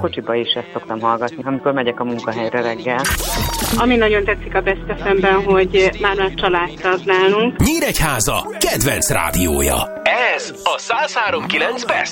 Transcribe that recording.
kocsiba is ezt szoktam hallgatni, amikor megyek a munkahelyre reggel. Ami nagyon tetszik a Best FM-ben, hogy már családtag nálunk. Nyíregyháza kedvenc rádiója. Ez a 103.9 Best.